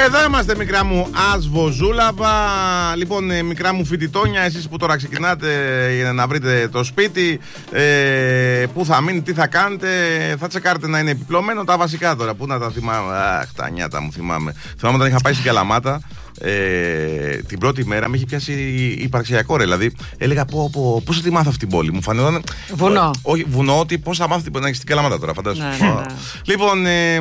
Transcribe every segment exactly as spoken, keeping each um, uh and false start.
Εδώ είμαστε, μικρά μου ασβοζούλαβα. Λοιπόν, ε, μικρά μου φοιτητόνια, εσείς που τώρα ξεκινάτε για να βρείτε το σπίτι, ε, πού θα μείνει, τι θα κάνετε, θα τσεκάρετε να είναι επιπλωμένο. Τα βασικά τώρα, πού να τα θυμάμαι. Αχ, τα νιάτα μου θυμάμαι. Θυμάμαι όταν είχα πάει στην Καλαμάτα. Ε, την πρώτη μέρα με είχε πιάσει υπαρξιακό, ρε. Δηλαδή, έλεγα πώς θα τη μάθω αυτή την πόλη. Μου φανερόταν. Βουνό. Όχι, βουνό, ότι πώς θα μάθω την πόλη. Να έχει την Καλαμάτα τώρα, φαντάζομαι. Ναι, ναι, ναι. Λοιπόν, ε,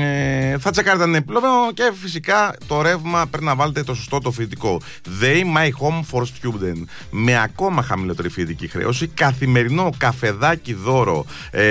ε, θα τσεκάρετε αν είναι επιπλωμένο και φυσικά το ρεύμα πρέπει να βάλετε το σωστό το φοιτητικό. They my home for student. Με ακόμα χαμηλότερη φοιτητική χρέωση. Καθημερινό καφεδάκι δώρο. Ε,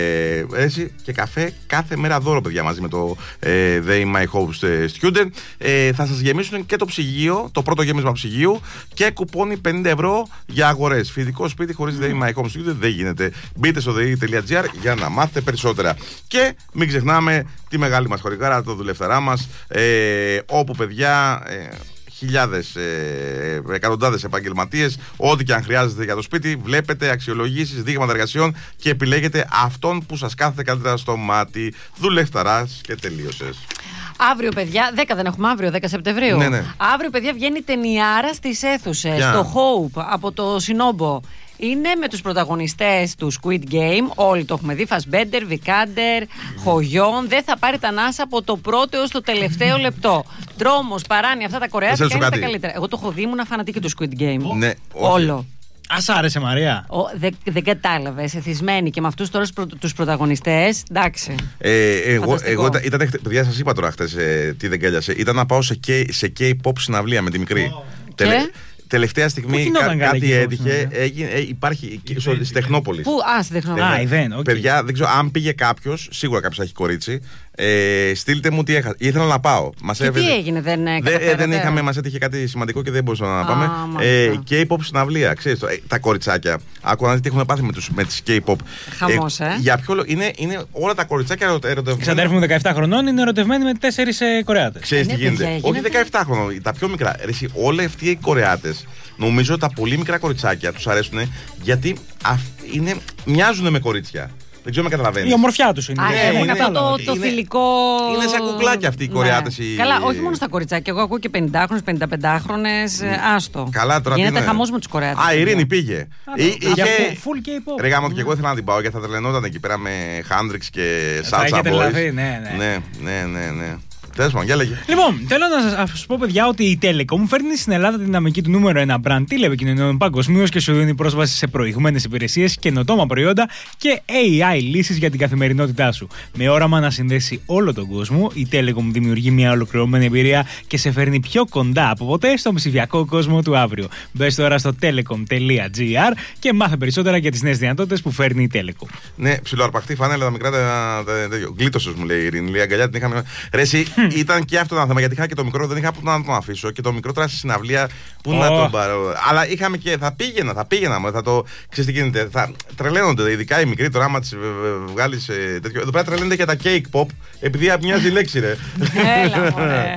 έτσι, και καφέ κάθε μέρα δώρο, παιδιά, μαζί με το ε, They my home student. Ε, θα σας γεμίσουν και το ψυγείο, το πρώτο γέμισμα ψυγείου και κουπόνι πενήντα ευρώ για αγορές. Φοιτητικό σπίτι χωρίς mm. They My Home Studio δεν γίνεται. Μπείτε στο δε ι τελεία τζι άρ για να μάθετε περισσότερα. Και μην ξεχνάμε τη μεγάλη μας χωρικάρα, το δουλευταρά μας, ε, όπου, παιδιά, ε, χιλιάδες, ε, εκατοντάδες επαγγελματίες, ό,τι και αν χρειάζεται για το σπίτι, βλέπετε αξιολογήσεις, δείγματα εργασιών και επιλέγετε αυτόν που σας κάθεται καλύτερα στο μάτι. Δουλευταράς και τελείωσες. Αύριο, παιδιά, δέκα δεν έχουμε αύριο, δέκα Σεπτεμβρίου. Ναι, ναι. Αύριο, παιδιά, βγαίνει ταινιάρα στις αίθουσες, Yeah. στο Hope, από το Σινόμπο. Είναι με τους πρωταγωνιστές του Squid Game. Όλοι το έχουμε δει. Φασμπέντερ, Βικάντερ, Χογιόν. Δεν θα πάρει τα νάσα από το πρώτο έως το τελευταίο λεπτό. Τρόμος, παράνοια, αυτά τα κορεάτικα είναι κάτι. Τα καλύτερα. Εγώ το έχω δει, ήμουν φανατική του Squid Game. Ναι, όλο. Ας άρεσε, Μαρία. Δεν δε κατάλαβες, εθισμένη και με αυτούς τώρα τους πρωταγωνιστές. Εντάξει. Ε, εγώ, εγώ ήταν, παιδιά, σας είπα τώρα χτες ε, τι δεν κέλιασε. Ήταν να πάω σε, K, σε K-pop συναυλία με τη μικρή. Oh. Τελε, τελευταία στιγμή κά, κάτι έτυχε. Έγινε, ε, υπάρχει στη Τεχνόπολη. Πού, α, στη Τεχνόπολη. Α, event, okay. Παιδιά, δεν ξέρω αν πήγε κάποιος, σίγουρα κάποιος έχει κορίτσι. Ε, στείλτε μου τι έχασα. Ήθελα να πάω. Μας και έβαινε... τι έγινε, δεν δε, δεν είχαμε, μας έτυχε κάτι σημαντικό και δεν μπορούσαμε να πάμε. Ah, ε, K-pop συναυλία, ξέρεις, ε, τα κοριτσάκια. Άκουγα να δείτε τι έχουν πάθει με, τους, με τις K-pop. Χαμός, ε, ε. Για ποιο λόγο, είναι, είναι όλα τα κοριτσάκια ερωτευμένα. Ξαδέρφη μου δεκαεπτά χρονών είναι ερωτευμένοι με τέσσερις ε, Κορεάτες. Ξέρεις ε, τι ναι, γίνεται. παιδιά, Όχι δεκαεπτά χρονών, τα πιο μικρά. Ρε, εσύ, όλοι αυτοί οι Κορεάτες, νομίζω τα πολύ μικρά κοριτσάκια τους αρέσουν γιατί αφ, είναι, μοιάζουν με κορίτσια. Δεν ξέρω με καταλαβαίνεις. Η ομορφιά τους είναι. Α, ναι, έχουν είναι, αυτό το, το είναι, θηλυκό. Είναι σαν κουκλάκια αυτοί οι Κορεάτες. Ναι. Οι... Καλά, όχι μόνο στα κοριτσάκια. Εγώ ακούω και πενηντάχρονες, πενταπεντάχρονες. Mm. Άστο. Καλά, τώρα γίνεται είναι... χαμός με τους Κορεάτες. Α, η Ειρήνη πήγε. Α, είχε... Full K-pop. Ρε γάμο, και εγώ ήθελα να την πάω γιατί θα τρελαινόταν εκεί πέρα με Χάντριξ και Salsa Boys. Ναι, ναι, ναι, ναι, ναι, ναι. Τέλος πάντων, για λέγε. Λοιπόν, θέλω να σας πω, παιδιά, ότι η Telecom φέρνει στην Ελλάδα τη δυναμική του νούμερο ένα brand τηλεπικοινωνιών παγκοσμίως και σου δίνει πρόσβαση σε προηγμένες υπηρεσίες, καινοτόμα προϊόντα και έι άι λύσεις για την καθημερινότητά σου. Με όραμα να συνδέσει όλο τον κόσμο, η Telecom δημιουργεί μια ολοκληρωμένη εμπειρία και σε φέρνει πιο κοντά από ποτέ στον ψηφιακό κόσμο του αύριο. Μπες τώρα στο telecom τελεία τζι άρ και μάθε περισσότερα για τις νέες δυνατότητες που φέρνει η Telecom. Ναι, ψιλοαρπαχτή φανέλα τα μικρά. Γλίτωσες, μου λέει η Ειρήνη. Λέει αγκαλιά την είχαμε. Ρε, εσύ, ήταν και αυτό το θέμα γιατί είχα και το μικρό, δεν είχα που να τον αφήσω και το μικρό τώρα στη συναυλία που oh. να τον πάρω. Αλλά είχαμε και θα πήγαινα, θα πήγαινα. Θα το ξέρεις τι γίνεται. Θα τρελαίνονται, ειδικά οι μικροί τώρα, άμα τις βγάλεις τέτοιο. Εδώ πέρα τρελαίνονται για τα cake pop επειδή μοιάζει η λέξη, ρε. Έλα, μωρέ.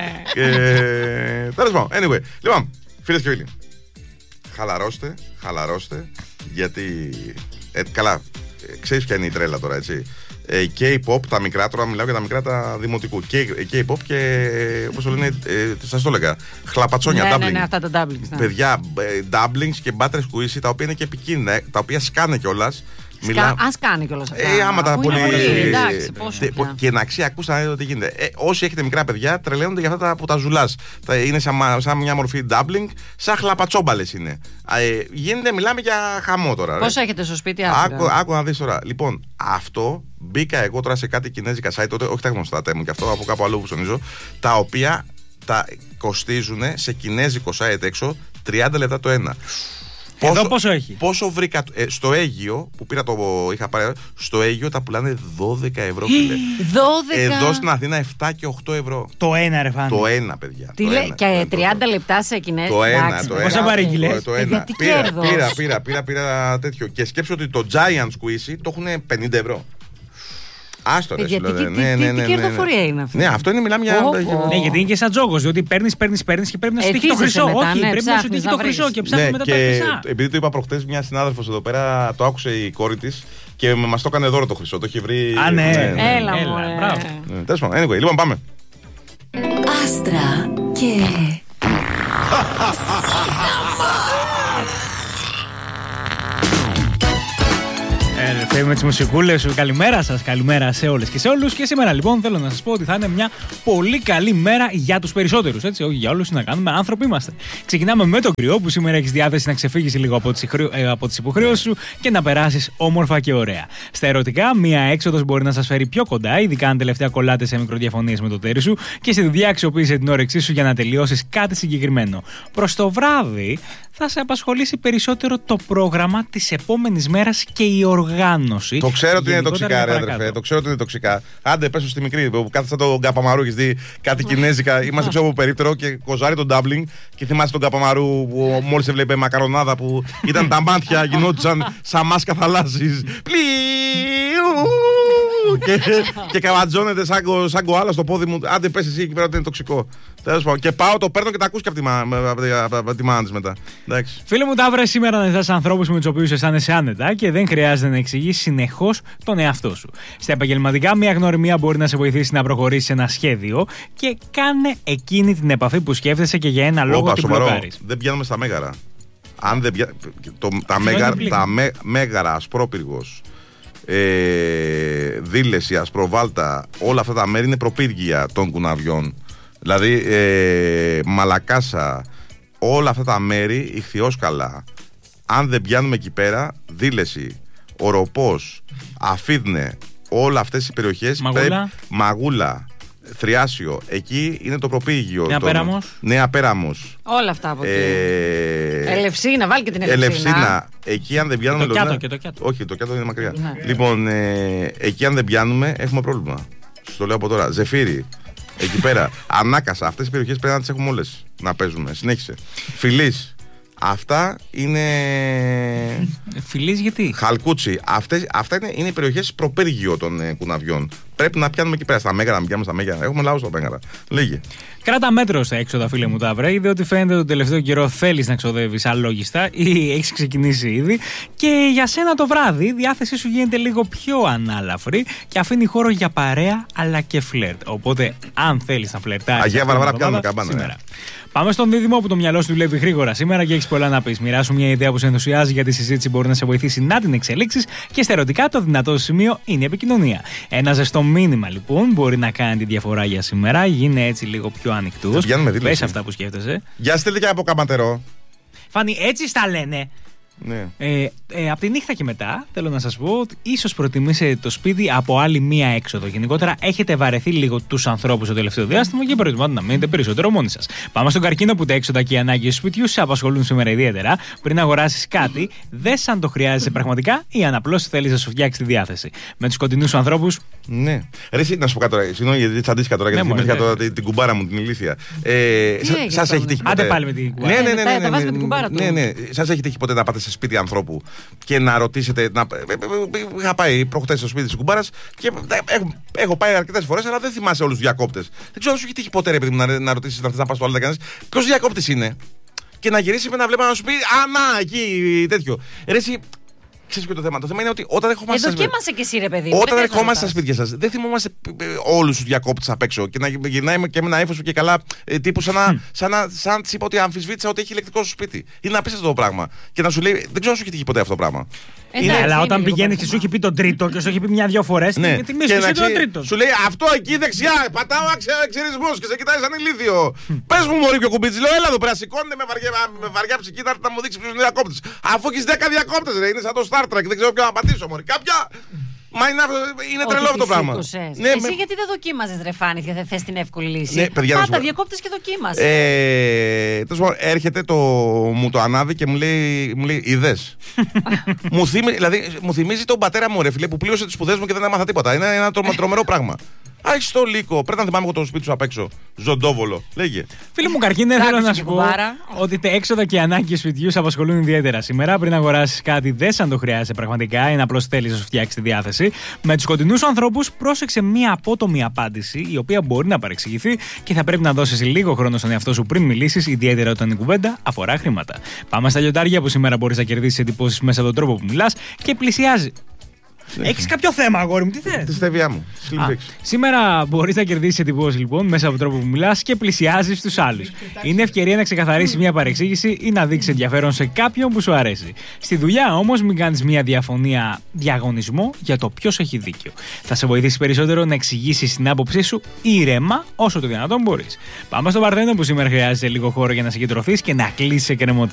Τέλος πάντων, anyway. Λοιπόν, φίλες και φίλοι, χαλαρώστε, χαλαρώστε γιατί. Ε, καλά, ξέρεις ποια είναι η τρέλα τώρα, έτσι. K-pop, τα μικρά, τώρα μιλάω για τα μικρά τα δημοτικού. K-pop και όπως το λένε, ε, σας το έλεγα, χλαπατσόνια, ναι, doublings. Ναι, ναι, αυτά τα doublings. Ναι. Παιδιά, doublings και butter squeeze, τα οποία είναι και επικίνδυνα, τα οποία σκάνε κιόλας. Μιλά... Α, σκάνε κιόλας αυτά. Ε, άμα τα πολύ. Εντάξει, πόσο πια. Και να ξέρει, ακούστε να δείτε τι γίνεται. Ε, όσοι έχετε μικρά παιδιά, τρελαίνονται για αυτά που τα ζουλάς. Είναι σαν, σαν μια μορφή doubling, σαν χλαπατσόμπαλες είναι. Ε, γίνεται, μιλάμε για χαμό τώρα. Πόσα έχετε στο σπίτι, άκου, άκου να δεις τώρα. Λοιπόν, αυτό μπήκα εγώ τώρα σε κάτι κινέζικα site, τότε, όχι τα γνωστά τέμου και αυτό, από κάπου αλλού που ψωνίζω, τα οποία τα κοστίζουν σε κινέζικο site έξω τριάντα λεπτά το ένα. Πόσο, εδώ πόσο έχει. Πόσο βρήκα ε, στο Αίγυο που πήρα το. Είχα πάρει. Στο Αίγυο τα πουλάνε δώδεκα ευρώ, φίλε. δώδεκα Εδώ στην Αθήνα επτά και οκτώ ευρώ. Το ένα, ρε Φάνη. Το ένα, παιδιά. Τι λέει, και τριάντα λεπτά σε Κινέζικο. Το ένα, το ένα. Πόσα παρήγγειλες? Το ένα. Πήρα, πήρα, πήρα, πήρα, πήρα τέτοιο. Και σκέψω ότι το Giant Squeezy το έχουν πενήντα ευρώ. Άστο ρε, γιατί, τι, ναι, ναι, ναι, τι κερδοφορία ναι, ναι. είναι αυτή. Ναι, αυτό είναι, μιλάμε για. Oh, oh. Ναι, γιατί είναι και σαν τζόγος. Διότι παίρνεις, παίρνεις, παίρνεις και πρέπει να σου τύχει το χρυσό. Μετά, όχι, ναι, πρέπει να σου τύχει το χρυσό και ψάχνει ναι, μετά και τα χρυσά. Επειδή το είπα προχτές, μια συνάδελφος εδώ πέρα το άκουσε η κόρη της και μας το έκανε δώρο το χρυσό. Το έχει βρει. Α, ναι, ναι, ναι. Έλα, έλα, μπράβο. Τέλος πάντων, anyway, λοιπόν, πάμε. Άστρα και... Ε, με τις μουσικούλες σου, καλημέρα σας, καλημέρα σε όλες και σε όλους. Και σήμερα λοιπόν θέλω να σας πω ότι θα είναι μια πολύ καλή μέρα για τους περισσότερους. Έτσι, όχι για όλους, να κάνουμε, άνθρωποι είμαστε. Ξεκινάμε με το κρυό που σήμερα έχεις διάθεση να ξεφύγεις λίγο από τις, ε, από τις υποχρεώσεις σου και να περάσεις όμορφα και ωραία. Στα ερωτικά, μια έξοδος μπορεί να σας φέρει πιο κοντά, ειδικά αν τελευταία κολλάτε σε μικροδιαφωνίες με το τέρι σου, και στη δουλειά αξιοποίησε την όρεξή σου για να τελειώσεις κάτι συγκεκριμένο. Προς το βράδυ θα σε απασχολήσει περισσότερο το πρόγραμμα της επόμενης μέρας και η οργάνωση. Το ξέρω ότι είναι τοξικά, ρε αδερφέ. Το ξέρω ότι είναι τοξικά. Άντε, πέσω στη μικρή που κάθεσαι τον Καπαμαρού, έχεις δει κάτι κινέζικα. Είμαστε ξέρω από περίπτερο και κοζάρι τον ντάμπλινγκ. Και θυμάσαι τον Καπαμαρού που μόλις έβλεπε μακαρονάδα που ήταν τα μάτια, γινόντουσαν σαν μάσκα θαλάσσης. Πλιου! και, και καβατζώνεται σαν, σαν κοάλα στο πόδι μου. Άντε, πες εσύ εκεί πέρα ότι είναι τοξικό. Και πάω, το παίρνω και τα ακούς και από τη μάνα της μετά. Φίλε μου, Ταύρε, σήμερα να ζητάς ανθρώπους με τους οποίους αισθάνεσαι άνετα και δεν χρειάζεται να εξηγείς συνεχώς τον εαυτό σου. Στα επαγγελματικά, μια γνωριμία μπορεί να σε βοηθήσει να προχωρήσεις σε ένα σχέδιο και κάνε εκείνη την επαφή που σκέφτεσαι και για ένα λόγο την μπλοκάρεις. Δεν πιάνουμε στα μέγαρα. Αν δεν πια... το, τα, μέγαρα, τα μέ, μέγαρα, ασπρόπυργος, ε, δήλεση, ασπροβάλτα, όλα αυτά τα μέρη είναι προπύργια των κουναβιών. Δηλαδή, ε, Μαλακάσα, όλα αυτά τα μέρη, Ιχθυόσκαλα, αν δεν πιάνουμε εκεί πέρα, Δήλεση, Οροπός, Αφίδνε, όλα αυτές οι περιοχές, Μαγούλα, πρέπει, Μαγούλα, Θριάσιο, εκεί είναι το προπύργιο. Νέα Πέραμος. Νέα Πέραμος. Όλα αυτά από εκεί. Ε, Ελευσίνα, βάλει και την Ελευσίνα. Ελευσίνα, εκεί αν δεν πιάνουμε. Και το Κιάτο, και το Κιάτο. Όχι, το Κιάτο είναι μακριά. Ναι. Λοιπόν, ε, εκεί αν δεν πιάνουμε, έχουμε πρόβλημα. Σου το λέω από τώρα. Ζεφύρι. Εκεί πέρα. Ανάκασα. Αυτές οι περιοχές πρέπει να τις έχουμε όλες να παίζουμε. Συνέχισε. Φιλής. Αυτά είναι. Φιλής γιατί? Χαλκούτσι. Αυτές, αυτά είναι, είναι οι περιοχές προπέργιο των ε, κουναβιών. Πρέπει να πιάνουμε εκεί πέρα. Στα μέγαρα, να πιάνουμε στα μέγαρα. Έχουμε λαό στα μέγαρα. Λέγε. Κράτα μέτρο στα έξοδα, φίλε μου, Ταύρε. Είδε ότι φαίνεται τον τελευταίο καιρό θέλεις να ξοδεύεις αλόγιστα ή έχεις ξεκινήσει ήδη. Και για σένα το βράδυ η διάθεσή σου γίνεται λίγο πιο ανάλαφρη και αφήνει χώρο για παρέα αλλά και φλερτ. Οπότε, αν θέλεις να φλερτάρεις. Αγία Βαρβάρα, πιάνουμε καμπάνα. Σήμερα. Πάμε στον Δίδυμο που το μυαλό σου δουλεύει γρήγορα σήμερα και έχεις πολλά να πεις. Μοιράσου μια ιδέα που σε ενθουσιάζει γιατί η συζήτηση μπορεί να σε βοηθήσει να την εξελίξεις και στα ερωτικά το δυνατό σημείο είναι η επικοινωνία. Ένα ζεστό μήνυμα λοιπόν μπορεί να κάνει τη διαφορά για σήμερα. Γίνε έτσι λίγο πιο ανοιχτός. Πες αυτά που σκέφτεσαι. Για στείλτε και από καματερό. Φάνη, έτσι στα λένε. Ναι. Ε, ε, από τη νύχτα και μετά, θέλω να σας πω ότι ίσως προτιμήσετε το σπίτι από άλλη μία έξοδο. Γενικότερα, έχετε βαρεθεί λίγο τους ανθρώπους το τελευταίο διάστημα και προτιμάτε να μείνετε περισσότερο μόνοι σας. Πάμε στον καρκίνο που τα έξοδα και οι ανάγκες του σπιτιού σε απασχολούν σήμερα ιδιαίτερα. Πριν αγοράσεις κάτι, δες αν το χρειάζεσαι πραγματικά ή αν απλώς θέλεις να σου φτιάξει τη διάθεση. Με τους κοντινούς ανθρώπους. Ναι. Ρε, εσύ, να σου πω κάτι τώρα. Συγγνώμη γιατί τσαντίστηκα τώρα, γιατί θυμήθηκα τώρα την, την κουμπάρα μου, την ηλίθεια. Ε, Σας έχει τύχει ποτέ. Άντε πάλι με την κουμπάρα. Ναι, ναι, ναι. ναι, ναι. Σας έχει τύχει ποτέ να πάτε σε σπίτι ανθρώπου και να ρωτήσετε. Να... Είχα πάει προχτές στο σπίτι της κουμπάρας και έχω, έχω πάει αρκετές φορές, αλλά δεν θυμάσαι όλους τους διακόπτες. Δεν ξέρω αν σου έχει τύχει ποτέ, ρε παιδί μου, να, να ρωτήσεις να θες να πας στο άλλο να κάνεις. Ποιος διακόπτης είναι. Και να γυρίσει με ένα βλέμμα να σου πει α, να, εκεί τέτοιο. Ρε, εσύ, ξέρεις ποιο το θέμα. Το θέμα είναι ότι όταν ερχόμαστε. Εδώ δοκίμασε και εσύ, ρε παιδί. Όταν ερχόμαστε στα σπίτια σας, δεν θυμόμαστε όλους τους διακόπτες απ' έξω και να γυρνάει και με ένα ύφος και καλά τύπου σαν να, σαν να σαν της είπα ότι αμφισβήτησα ότι έχει ηλεκτρικό στο σπίτι. Είναι απίστευτο το πράγμα. Και να σου λέει, δεν ξέρω αν σου έχει τύχει ποτέ αυτό το πράγμα. Είναι, αλλά όταν πηγαίνει και σου έχει πει τον τρίτο και σου έχει πει μια-δυο φορές, ναι. Και τιμήσει και τον τρίτο. Σου λέει αυτό εκεί δεξιά, πατάω εξαιρεσμός και σε κοιτάει σαν ηλίθιο. Πες μου, μωρή, πιο κουμπίτσι. Λέω, έλα εδώ πέρα, σηκώνεται με βαριά, με βαριά ψυχή να μου δείξει ποιος είναι διακόπτης. Αφού έχεις δέκα διακόπτες, ρε, είναι σαν το Star Trek, δεν ξέρω ποιο να πατήσω, μωρή. Κάποια. Μα είναι, είναι τρελό αυτό το πράγμα. Ναι, εσύ με... γιατί δεν δοκίμαζες, ρε Φάνη, και δεν θες την εύκολη λύση. Ναι, παιδιά, πάτα, διακόπτες και δοκίμασε. Ε, τόσο, έρχεται το, μου το ανάβει και μου λέει, μου λέει είδες. μου, θυμι, δηλαδή, μου θυμίζει τον πατέρα μου, ρε φίλε, που πλήρωσε τις σπουδές μου και δεν έμαθα τίποτα. Είναι ένα τρομερό πράγμα. Α, έχεις το λύκο. Πρέπει να θυμάμαι εγώ το σπίτι σου απ' έξω. Ζωντόβολο. Λέγε. Φίλε μου, καρκίνε, θέλω να σου πω ότι τα έξοδα και οι ανάγκες σπιτιού σε απασχολούν ιδιαίτερα σήμερα. Πριν αγοράσεις κάτι, δες αν το χρειάζεσαι πραγματικά ή να απλώς θέλεις να σου φτιάξει τη διάθεση. Με τους κοντινούς ανθρώπους, πρόσεξε μία απότομη απάντηση, η οποία μπορεί να παρεξηγηθεί και θα πρέπει να δώσεις λίγο χρόνο στον εαυτό σου πριν μιλήσεις, ιδιαίτερα όταν η κουβέντα αφορά χρήματα. Πάμε στα λιοντάρια που σήμερα μπορείς να κερδίσεις εντυπώσεις μέσα από τον τρόπο που μιλάς και πλησιάζει. Έχεις κάποιο θέμα, αγόρι μου, τι θες? Τη στεβιά μου. Α, σήμερα μπορείς να κερδίσεις εντυπώσεις λοιπόν μέσα από τον τρόπο που μιλάς και πλησιάζεις τους άλλους. Είναι ευκαιρία να ξεκαθαρίσεις μια παρεξήγηση ή να δείξεις ενδιαφέρον σε κάποιον που σου αρέσει. Στη δουλειά όμως μην κάνεις μια διαφωνία διαγωνισμό για το ποιος έχει δίκιο. Θα σε βοηθήσει περισσότερο να εξηγήσεις την άποψή σου ήρεμα όσο το δυνατόν μπορείς. Πάμε στον Παρθένο που σήμερα χρειάζεται λίγο χώρο για να συγκεντρωθείς και να κλείσεις εκκρεμότητες.